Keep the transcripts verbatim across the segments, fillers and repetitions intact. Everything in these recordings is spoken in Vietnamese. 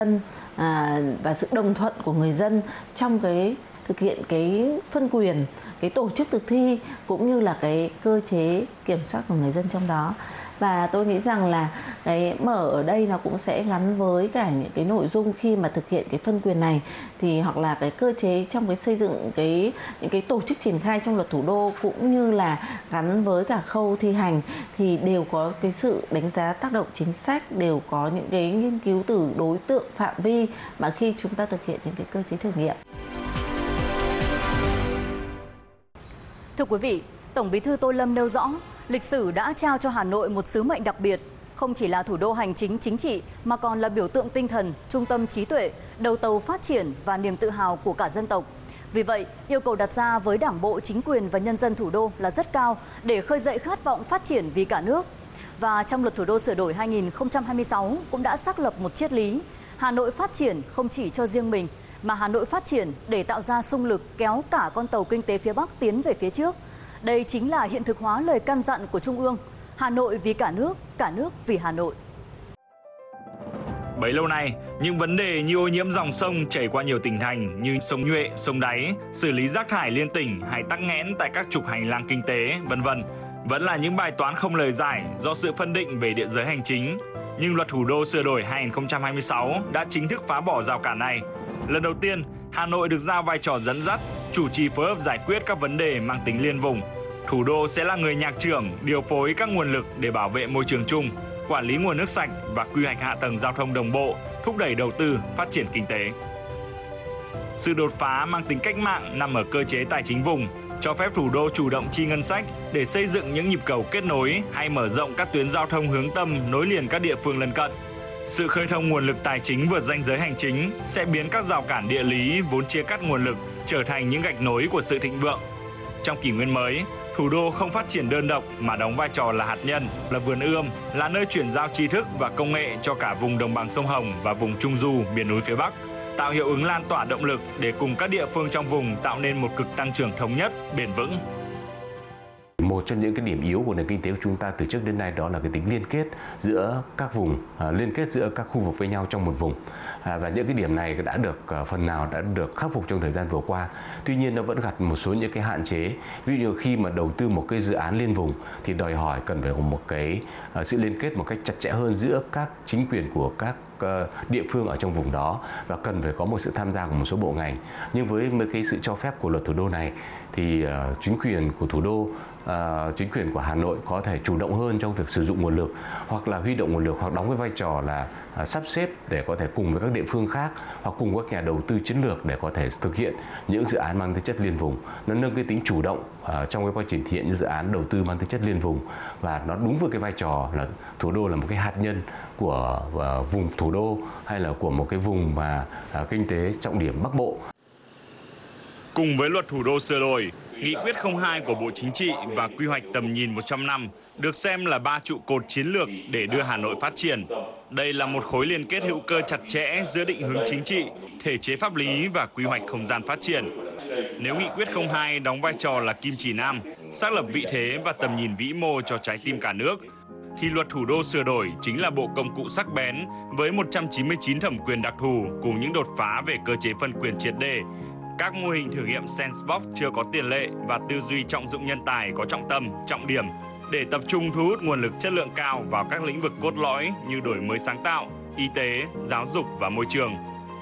À, và sự đồng thuận của người dân trong cái thực hiện cái phân quyền, cái tổ chức thực thi cũng như là cái cơ chế kiểm soát của người dân trong đó. Và tôi nghĩ rằng là cái mở ở đây nó cũng sẽ gắn với cả những cái nội dung khi mà thực hiện cái phân quyền này, thì hoặc là cái cơ chế trong cái xây dựng cái những cái tổ chức triển khai trong luật thủ đô cũng như là gắn với cả khâu thi hành thì đều có cái sự đánh giá tác động chính sách, đều có những cái nghiên cứu từ đối tượng, phạm vi mà khi chúng ta thực hiện những cái cơ chế thử nghiệm. Thưa quý vị, Tổng Bí thư Tô Lâm nêu rõ, lịch sử đã trao cho Hà Nội một sứ mệnh đặc biệt, không chỉ là thủ đô hành chính chính trị mà còn là biểu tượng tinh thần, trung tâm trí tuệ, đầu tàu phát triển và niềm tự hào của cả dân tộc. Vì vậy, yêu cầu đặt ra với Đảng bộ, chính quyền và nhân dân thủ đô là rất cao để khơi dậy khát vọng phát triển vì cả nước. Và trong luật thủ đô sửa đổi hai nghìn không trăm hai mươi sáu cũng đã xác lập một triết lý, Hà Nội phát triển không chỉ cho riêng mình, mà Hà Nội phát triển để tạo ra xung lực kéo cả con tàu kinh tế phía Bắc tiến về phía trước. Đây chính là hiện thực hóa lời căn dặn của Trung ương, Hà Nội vì cả nước, cả nước vì Hà Nội. Bấy lâu nay, những vấn đề như ô nhiễm dòng sông chảy qua nhiều tỉnh thành như sông Nhuệ, sông Đáy, xử lý rác thải liên tỉnh hay tắc nghẽn tại các trục hành lang kinh tế, vân vân vẫn là những bài toán không lời giải do sự phân định về địa giới hành chính. Nhưng luật thủ đô sửa đổi hai nghìn không trăm hai mươi sáu đã chính thức phá bỏ rào cản này. Lần đầu tiên, Hà Nội được giao vai trò dẫn dắt, chủ trì phối hợp giải quyết các vấn đề mang tính liên vùng. Thủ đô sẽ là người nhạc trưởng, điều phối các nguồn lực để bảo vệ môi trường chung, quản lý nguồn nước sạch và quy hoạch hạ tầng giao thông đồng bộ, thúc đẩy đầu tư, phát triển kinh tế. Sự đột phá mang tính cách mạng nằm ở cơ chế tài chính vùng, cho phép thủ đô chủ động chi ngân sách để xây dựng những nhịp cầu kết nối hay mở rộng các tuyến giao thông hướng tâm nối liền các địa phương lân cận. Sự khơi thông nguồn lực tài chính vượt ranh giới hành chính sẽ biến các rào cản địa lý vốn chia cắt nguồn lực trở thành những gạch nối của sự thịnh vượng. Trong kỷ nguyên mới, thủ đô không phát triển đơn độc mà đóng vai trò là hạt nhân, là vườn ươm, là nơi chuyển giao tri thức và công nghệ cho cả vùng đồng bằng sông Hồng và vùng Trung Du, miền núi phía Bắc, tạo hiệu ứng lan tỏa động lực để cùng các địa phương trong vùng tạo nên một cực tăng trưởng thống nhất, bền vững. Một trong những cái điểm yếu của nền kinh tế của chúng ta từ trước đến nay đó là cái tính liên kết giữa các vùng, à, liên kết giữa các khu vực với nhau trong một vùng. À, và những cái điểm này đã được à, phần nào đã được khắc phục trong thời gian vừa qua. Tuy nhiên nó vẫn gặp một số những cái hạn chế. Ví dụ như khi mà đầu tư một cái dự án liên vùng thì đòi hỏi cần phải có một cái à, sự liên kết một cách chặt chẽ hơn giữa các chính quyền của các địa phương ở trong vùng đó và cần phải có một sự tham gia của một số bộ ngành. Nhưng với mấy cái sự cho phép của luật thủ đô này thì uh, chính quyền của thủ đô, uh, chính quyền của Hà Nội có thể chủ động hơn trong việc sử dụng nguồn lực hoặc là huy động nguồn lực hoặc đóng cái vai trò là uh, sắp xếp để có thể cùng với các địa phương khác hoặc cùng các nhà đầu tư chiến lược để có thể thực hiện những dự án mang tính chất liên vùng. Nó nâng cái tính chủ động uh, trong cái quá trình thực hiện những dự án đầu tư mang tính chất liên vùng và nó đúng với cái vai trò là thủ đô là một cái hạt nhân của uh, vùng thủ đô hay là của một cái vùng mà uh, kinh tế trọng điểm Bắc Bộ. Cùng với luật thủ đô sửa đổi, Nghị quyết không hai của Bộ Chính trị và quy hoạch tầm nhìn một trăm năm được xem là ba trụ cột chiến lược để đưa Hà Nội phát triển. Đây là một khối liên kết hữu cơ chặt chẽ giữa định hướng chính trị, thể chế pháp lý và quy hoạch không gian phát triển. Nếu Nghị quyết không hai đóng vai trò là kim chỉ nam, xác lập vị thế và tầm nhìn vĩ mô cho trái tim cả nước, thì luật thủ đô sửa đổi chính là bộ công cụ sắc bén với một trăm chín mươi chín thẩm quyền đặc thù cùng những đột phá về cơ chế phân quyền triệt đề, các mô hình thử nghiệm Sandbox chưa có tiền lệ và tư duy trọng dụng nhân tài có trọng tâm, trọng điểm để tập trung thu hút nguồn lực chất lượng cao vào các lĩnh vực cốt lõi như đổi mới sáng tạo, y tế, giáo dục và môi trường.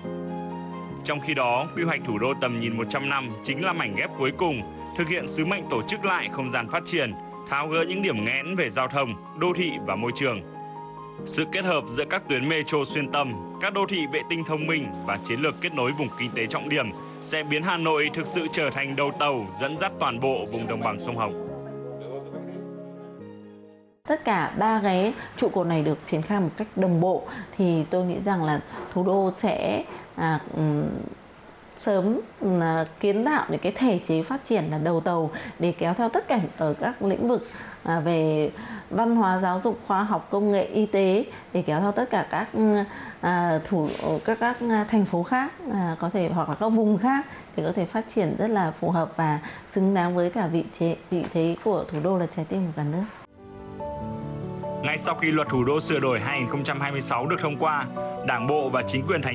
Trong khi đó, quy hoạch thủ đô tầm nhìn một trăm năm chính là mảnh ghép cuối cùng thực hiện sứ mệnh tổ chức lại không gian phát triển, tháo gỡ những điểm nghẽn về giao thông, đô thị và môi trường. Sự kết hợp giữa các tuyến metro xuyên tâm, các đô thị vệ tinh thông minh và chiến lược kết nối vùng kinh tế trọng điểm sẽ biến Hà Nội thực sự trở thành đầu tàu dẫn dắt toàn bộ vùng đồng bằng sông Hồng. Tất cả ba cái trụ cột này được triển khai một cách đồng bộ thì tôi nghĩ rằng là thủ đô sẽ à, um, sớm là kiến tạo những cái thể chế phát triển là đầu tàu để kéo theo tất cả ở các lĩnh vực à, về văn hóa, giáo dục, khoa học, công nghệ, y tế để kéo theo tất cả các à, thủ các các thành phố khác à, có thể hoặc là các vùng khác để có thể phát triển rất là phù hợp và xứng đáng với cả vị trí vị thế của thủ đô là trái tim của cả nước. Ngay sau khi luật thủ đô sửa đổi hai nghìn không trăm hai mươi sáu được thông qua, Đảng bộ và chính quyền thành